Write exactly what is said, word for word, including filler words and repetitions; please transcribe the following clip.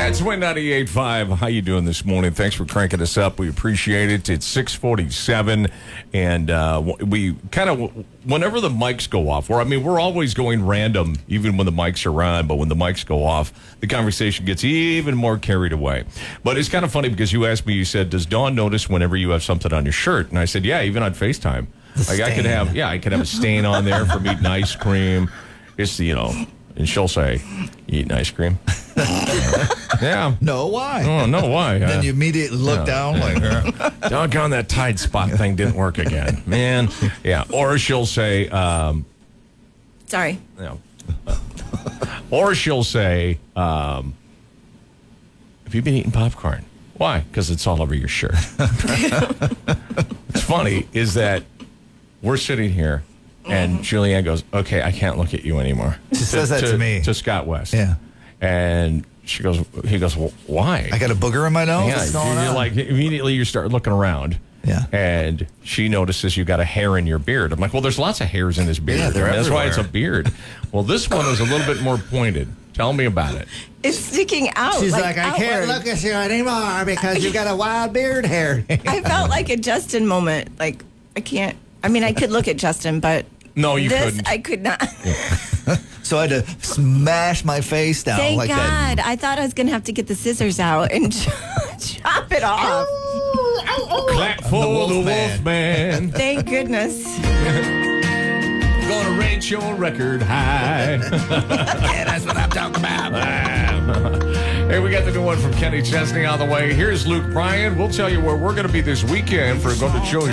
That's Win ninety-eight point five. How you doing this morning? Thanks for cranking us up. We appreciate it. It's six forty-seven, and uh, we kind of, whenever the mics go off, or I mean, we're always going random, even when the mics are on, but when the mics go off, the conversation gets even more carried away. But it's kind of funny because you asked me, you said, does Dawn notice whenever you have something on your shirt? And I said, yeah, even on FaceTime. The like I could stain. have, yeah, I could have a stain on there from eating ice cream. It's, you know, and she'll say, you eating ice cream? Yeah. No, why? Oh, no, why? Then Uh, you immediately look yeah. down like, Doggone, that Tide Spot thing didn't work again. Man. Yeah. Or she'll say, um, Sorry. you know, or she'll say, um, have you been eating popcorn? Why? Because it's all over your shirt. What's funny is that we're sitting here and Julianne goes, okay, I can't look at you anymore. She says that to me. To Scott West. yeah. And she goes, he goes, well, why? I got a booger in my nose? Yeah, What's going you're on? like immediately you start looking around. Yeah. And she notices you got a hair in your beard. I'm like, well, there's lots of hairs in his beard. Yeah, they're That's why it's a everywhere. beard. Well, this one is a little bit more pointed. Tell me about it. It's sticking out. She's like, like, I can't outward. look at you anymore because you got a wild beard hair. I felt like a Justin moment. Like, I can't. I mean, I could look at Justin, but No, you this, couldn't. I could not. So I had to smash my face down Thank like that. God. I thought I was going to have to get the scissors out and chop it off. Clap for the Wolfman. Wolfman. Thank goodness. Gonna rate your record high. Yeah, that's what I'm talking about. Hey, we got the new one from Kenny Chesney on the way. Here's Luke Bryan. We'll tell you where we're going to be this weekend for Go to Show